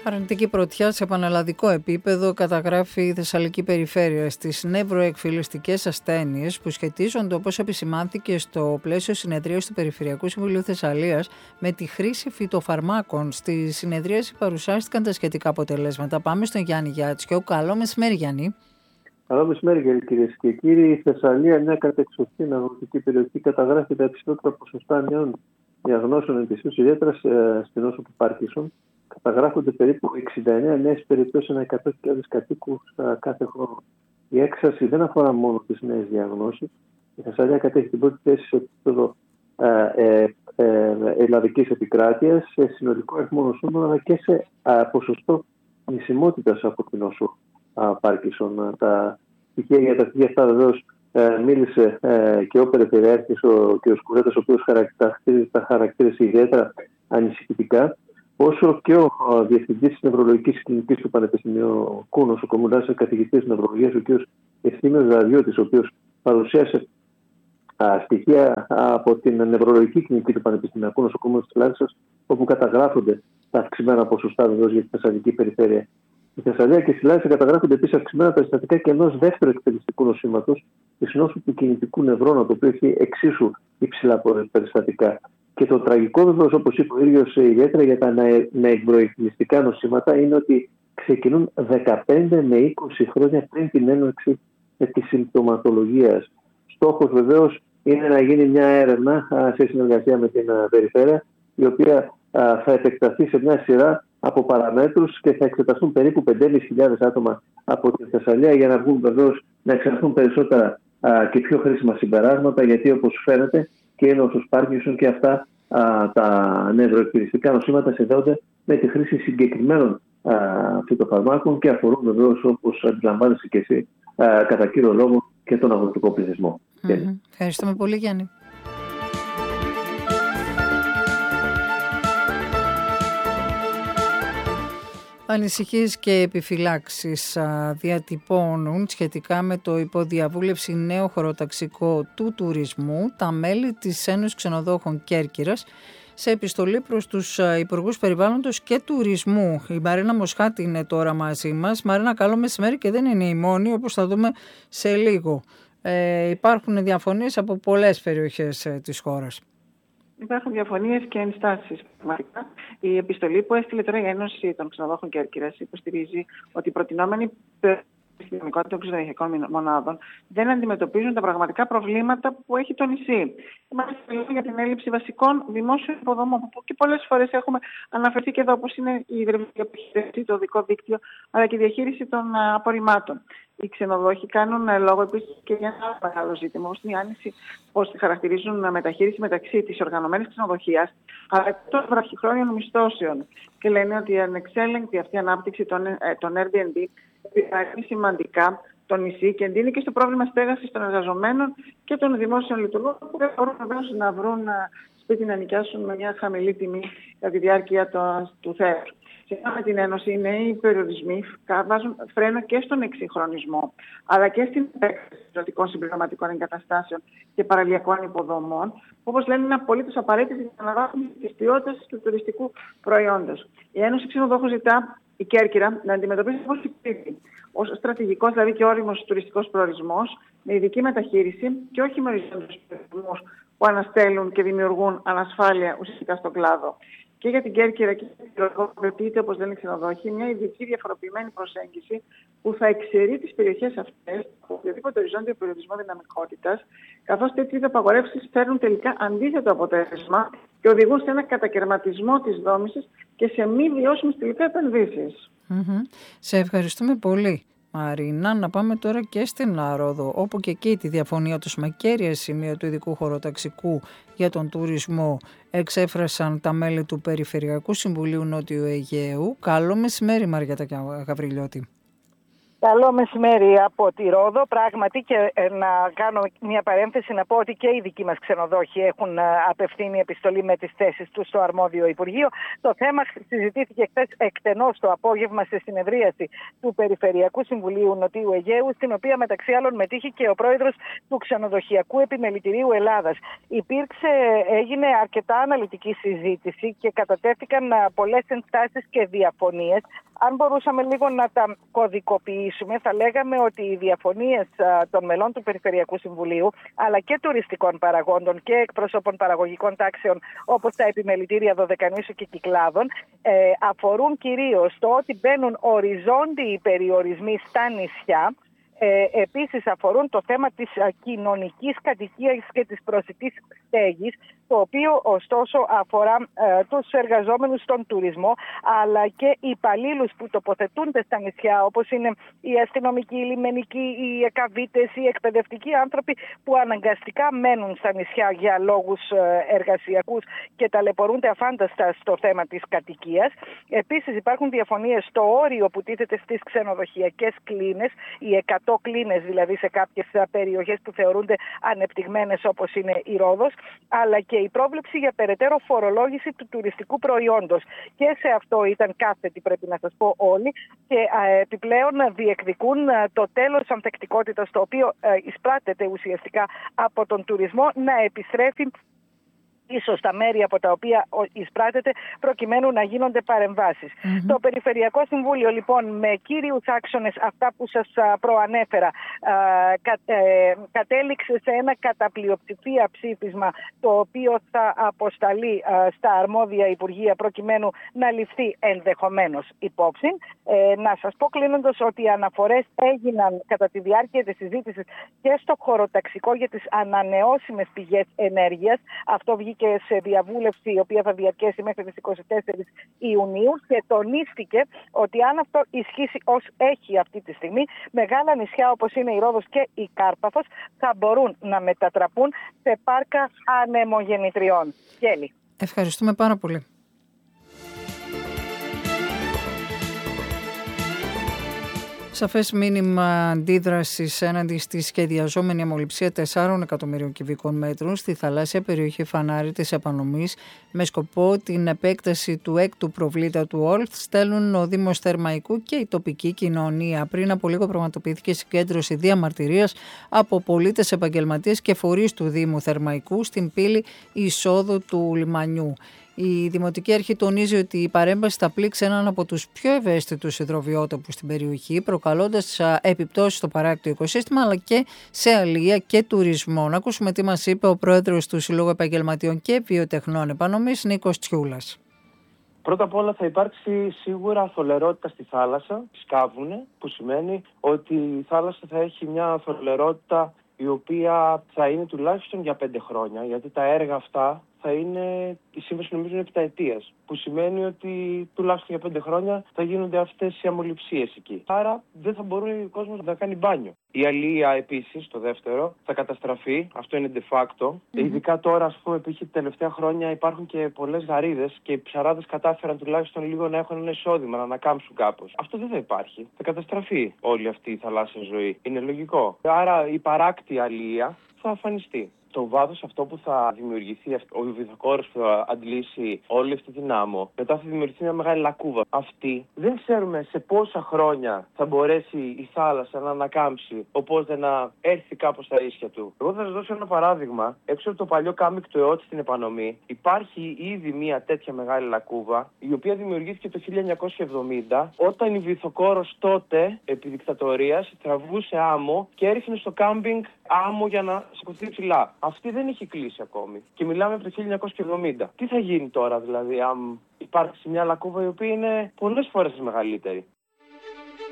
Αρνητική πρωτιά σε πανελλαδικό επίπεδο καταγράφει η Θεσσαλική Περιφέρεια στις νευροεκφυλιστικές ασθένειες που σχετίζονται, όπως επισημάνθηκε στο πλαίσιο συνεδρίας του Περιφερειακού Συμβουλίου Θεσσαλίας, με τη χρήση φυτοφαρμάκων. Στη συνεδρίαση παρουσιάστηκαν τα σχετικά αποτελέσματα. Πάμε στον Γιάννη Γιάτσιο. Καλό μεσημέρι, Γιάννη. Καλό μεσημέρι, κυρίες και κύριοι. Η Θεσσαλία, μια κατεξοχήν αγροτική περιοχή, καταγράφει τα υψηλότερα ποσοστά νέων διαγνώσεων ετησίως, ιδιαίτερα στην νόσο του Πάρκινσον. Καταγράφονται περίπου 69 νέες περιπτώσεις ανά 100.000 κατοίκους κάθε χρόνο. Η έξαρση δεν αφορά μόνο τις νέες διαγνώσεις. Η Θεσσαλία κατέχει την πρώτη θέση σε επίπεδο ελλαδικής επικράτειας, σε συνολικό αριθμό νοσούμενων, αλλά και σε ποσοστό νησιμότητας από την νόσο Πάρκινσον. Τα στοιχεία για τα στοιχεία αυτά βεβαίως μίλησε και ο Περιφερειάρχης, ο κ. Σκουρέτας, ο οποίος τα χαρακτήρισε ιδιαίτερα ανησυχητικά, όσο και ο Διευθυντής της Νευρολογικής Κλινικής του Πανεπιστημιακού Νοσοκομείου Λάρισας, καθηγητής νευρολογίας, ο κ. Ευθύμιος Δαδιώτης, ο οποίος παρουσίασε στοιχεία από την Νευρολογική Κλινική του Πανεπιστημιακού Νοσοκομείου της Λάρισας, όπου καταγράφονται τα αυξημένα ποσοστά βεβαίως για τη Θεσσαλική Περιφέρεια. Η Θεσσαλία και στη Λάρισα καταγράφονται επίσης αυξημένα περιστατικά και ενός δεύτερου εκπαιδευτικού νοσήματος, της νόσου του κινητικού νευρώνα, το οποίο έχει εξίσου υψηλά περιστατικά. Και το τραγικό βεβαίως, όπως είπε ο ίδιος, ιδιαίτερα για τα νευροεκφυλιστικά νοσήματα, είναι ότι ξεκινούν 15 με 20 χρόνια πριν την έναρξη της συμπτωματολογίας. Στόχος βεβαίως είναι να γίνει μια έρευνα σε συνεργασία με την Περιφέρεια, η οποία θα επεκταθεί σε μια σειρά από παραμέτρους και θα εξεταστούν περίπου 5.500 άτομα από τη Θεσσαλία, για να βγουν βεβαίως να εξαρθούν περισσότερα και πιο χρήσιμα συμπεράσματα, γιατί όπως φαίνεται και η νόσος Πάρκινσον και αυτά τα νευροεκφυλιστικά νοσήματα συνδέονται με τη χρήση συγκεκριμένων φυτοφαρμάκων και αφορούν βεβαίως, όπως αντιλαμβάνεσαι και εσύ, κατά κύριο λόγο και τον αγροτικό πληθυσμό. Ευχαριστούμε πολύ, Γιάννη. Ανησυχίες και επιφυλάξεις διατυπώνουν σχετικά με το υποδιαβούλευση νέο χωροταξικό του τουρισμού τα μέλη της Ένωσης Ξενοδόχων Κέρκυρας σε επιστολή προς τους Υπουργούς Περιβάλλοντος και Τουρισμού. Η Μαρίνα Μοσχάτη είναι τώρα μαζί μας. Μαρίνα, καλό μεσημέρι, και δεν είναι η μόνη, όπως θα δούμε σε λίγο. Υπάρχουν διαφωνίες από πολλές περιοχές της χώρας. Υπάρχουν διαφωνίες και ενστάσεις. Η επιστολή που έστειλε τώρα η Ένωση των Ξενοδόχων Κέρκυρας υποστηρίζει ότι οι προτινόμενοι στην δυναμικότητα των ξενοδοχειακών μονάδων δεν αντιμετωπίζουν τα πραγματικά προβλήματα που έχει το νησί. Είμαστε μιλούμε για την έλλειψη βασικών δημόσιων υποδομών, που και πολλές φορές έχουμε αναφερθεί και εδώ, όπως είναι η υδρολογική αποχέτευση, το οδικό δίκτυο, αλλά και η διαχείριση των απορριμμάτων. Οι ξενοδόχοι κάνουν λόγο επίσης και για ένα μεγάλο ζήτημα, ως την άνηση, πώς χαρακτηρίζουν μεταχείριση μεταξύ της οργανωμένης ξενοδοχείας αλλά και των βραχυχρόνιων μισθώσεων. Και λένε ότι η ανεξέλεγκτη αυτή ανάπτυξη των Airbnb επηρεάζει σημαντικά το νησί και εντείνει και στο πρόβλημα στέγασης των εργαζομένων και των δημόσιων λειτουργών, που δεν μπορούν να βρουν σπίτι να νοικιάσουν με μια χαμηλή τιμή κατά τη διάρκεια του θέρου. Σύμφωνα με την Ένωση, οι νέοι περιορισμοί βάζουν φρένο και στον εξυγχρονισμό, αλλά και στην επέκταση των συμπληρωματικών εγκαταστάσεων και παραλιακών υποδομών, που, όπως λένε, είναι απολύτως απαραίτητες για την αναβάθμιση της ποιότητας του τουριστικού προϊόντος. Η Ένωση Ξενοδόχων ζητά η Κέρκυρα να αντιμετωπίσει ως στρατηγικός, δηλαδή και όριμος τουριστικός προορισμός, με ειδική μεταχείριση και όχι με οριζόντιους περιορισμούς που αναστέλουν και δημιουργούν ανασφάλεια ουσιαστικά στον κλάδο. Και για την Κέρκυρα και για την Πυρογό απαιτείται, όπως λένε οι ξενοδόχοι, μια ειδική διαφοροποιημένη προσέγγιση που θα εξαιρεί τις περιοχές αυτές από οποιοδήποτε οριζόντιο περιορισμό δυναμικότητας, καθώς τέτοιου είδους απαγορεύσεις φέρνουν τελικά αντίθετο αποτέλεσμα και οδηγούν σε ένα κατακαιρματισμό της δόμησης και σε μη βιώσιμες τελικά επενδύσεις. Σε ευχαριστούμε πολύ, Μαρίνα. Να πάμε τώρα και στην Ρόδο, όπου και εκεί τη διαφωνία τους με κέρια σημεία του ειδικού χωροταξικού για τον τουρισμό εξέφρασαν τα μέλη του Περιφερειακού Συμβουλίου Νότιου Αιγαίου. Καλό μεσημέρι, Μαριέτα Γαβριλιώτη. Καλό μεσημέρι από τη Ρόδο. Πράγματι, και να κάνω μια παρένθεση να πω ότι και οι δικοί μας ξενοδόχοι έχουν απευθύνει επιστολή με τις θέσεις τους στο αρμόδιο Υπουργείο. Το θέμα συζητήθηκε χθες εκτενώς το απόγευμα σε συνεδρίαση του Περιφερειακού Συμβουλίου Νοτιού Αιγαίου, στην οποία μεταξύ άλλων μετήχε και ο πρόεδρος του Ξενοδοχειακού Επιμελητηρίου Ελλάδας. Έγινε αρκετά αναλυτική συζήτηση και κατατέθηκαν πολλές ενστάσεις και διαφωνίες. Αν μπορούσαμε λίγο να τα κωδικοποιήσουμε, θα λέγαμε ότι οι διαφωνίες των μελών του Περιφερειακού Συμβουλίου, αλλά και τουριστικών παραγόντων και εκπροσώπων παραγωγικών τάξεων, όπως τα επιμελητήρια Δωδεκανήσου και Κυκλάδων, αφορούν κυρίως το ότι μπαίνουν οριζόντιοι περιορισμοί στα νησιά. Επίσης αφορούν το θέμα της κοινωνικής κατοικίας και της προσιτής στέγης, το οποίο ωστόσο αφορά τους εργαζόμενους στον τουρισμό, αλλά και οι υπαλλήλους που τοποθετούνται στα νησιά, όπως είναι οι αστυνομικοί, οι λιμενικοί, οι εκαβίτες, οι εκπαιδευτικοί άνθρωποι που αναγκαστικά μένουν στα νησιά για λόγους εργασιακούς και ταλαιπωρούνται αφάνταστα στο θέμα της κατοικίας. Επίσης υπάρχουν διαφωνίες στο όριο που τίθεται στις ξενοδοχειακές κλίνες, οι 100 κλίνες δηλαδή σε κάποιες περιοχές που θεωρούνται ανεπτυγμένες, όπως είναι η Ρόδος, αλλά και η πρόβλεψη για περαιτέρω φορολόγηση του τουριστικού προϊόντος. Και σε αυτό ήταν κάθετοι, πρέπει να σας πω, όλοι, και επιπλέον διεκδικούν το τέλος ανθεκτικότητας, το οποίο εισπράττεται ουσιαστικά από τον τουρισμό, να επιστρέφει ίσως τα μέρη από τα οποία εισπράττεται, προκειμένου να γίνονται παρεμβάσεις. Το Περιφερειακό Συμβούλιο, λοιπόν, με κύριους άξονες αυτά που σας προανέφερα, κατέληξε σε ένα κατά πλειοψηφία ψήφισμα, το οποίο θα αποσταλεί στα αρμόδια Υπουργεία, προκειμένου να ληφθεί ενδεχομένως υπόψη. Να σας πω κλείνοντας ότι οι αναφορές έγιναν κατά τη διάρκεια της συζήτησης και στο χωροταξικό για τις ανανεώσιμες πηγές ενέργειας. Αυτό βγήκε και σε διαβούλευση, η οποία θα διαρκέσει μέχρι τις 24 Ιουνίου, και τονίστηκε ότι αν αυτό ισχύσει ως έχει αυτή τη στιγμή, μεγάλα νησιά όπως είναι η Ρόδος και η Κάρπαθος θα μπορούν να μετατραπούν σε πάρκα ανεμογεννητριών. Γέλη. Ευχαριστούμε πάρα πολύ. Σαφές μήνυμα αντίδρασης έναντι στη σχεδιαζόμενη αμμολυψία 4 εκατομμυρίων κυβικών μέτρων στη θαλάσσια περιοχή Φανάρη της Επανομής, με σκοπό την επέκταση του έκτου προβλήτα του Όλθ, στέλνουν ο Δήμος Θερμαϊκού και η τοπική κοινωνία. Πριν από λίγο πραγματοποιήθηκε συγκέντρωση διαμαρτυρίας από πολίτες, επαγγελματίες και φορείς του Δήμου Θερμαϊκού στην πύλη εισόδου του λιμανιού. Η Δημοτική Αρχή τονίζει ότι η παρέμβαση θα πλήξει έναν από τους πιο ευαίσθητους υδροβιότοπους στην περιοχή, προκαλώντας επιπτώσεις στο παράκτιο οικοσύστημα, αλλά και σε αλληλεία και τουρισμό. Να ακούσουμε τι μας είπε ο πρόεδρος του Συλλόγου Επαγγελματιών και Βιοτεχνών Επανομής, Νίκος Τσιούλας. Πρώτα απ' όλα θα υπάρξει σίγουρα θολερότητα στη θάλασσα, σκάβουνε, που σημαίνει ότι η θάλασσα θα έχει μια θολερότητα η οποία θα είναι τουλάχιστον για 5 χρόνια, γιατί τα έργα αυτά θα είναι, η σύμβαση νομίζω είναι επταετίας, που σημαίνει ότι τουλάχιστον για 5 χρόνια θα γίνονται αυτές οι αμμολυψίες εκεί. Άρα δεν θα μπορεί ο κόσμος να κάνει μπάνιο. Η αλληλεία επίσης, το δεύτερο, θα καταστραφεί, αυτό είναι de facto. Ειδικά τώρα, ας πούμε, επειδή τελευταία χρόνια υπάρχουν και πολλές γαρίδες και οι ψαράδες κατάφεραν τουλάχιστον λίγο να έχουν ένα εισόδημα, να ανακάμψουν κάπως. Αυτό δεν θα υπάρχει. Θα καταστραφεί όλη αυτή η θαλάσσια ζωή. Είναι λογικό. Άρα η παράκτη αλληλεία θα αφανιστεί. Το βάθος αυτό που θα δημιουργηθεί, ο βυθοκόρος που θα αντλήσει όλη αυτή την άμμο, μετά θα δημιουργηθεί μια μεγάλη λακκούβα. Αυτή δεν ξέρουμε σε πόσα χρόνια θα μπορέσει η θάλασσα να ανακάμψει, οπότε να έρθει κάπως στα ίσια του. Εγώ θα σας δώσω ένα παράδειγμα. Έξω από το παλιό κάμπινγκ του ΕΟΤ στην Επανομή υπάρχει ήδη μια τέτοια μεγάλη λακκούβα, η οποία δημιουργήθηκε το 1970, όταν η βυθοκόρος τότε, επί δικτατορίας, τραβούσε άμμο και έριχνε στο κάμπινγκ άμμο για να σηκωθεί ψηλά. Αυτή δεν έχει κλείσει ακόμη. Και μιλάμε από το 1970. Τι θα γίνει τώρα, δηλαδή, αν υπάρξει μια λακκούβα η οποία είναι πολλές φορές μεγαλύτερη?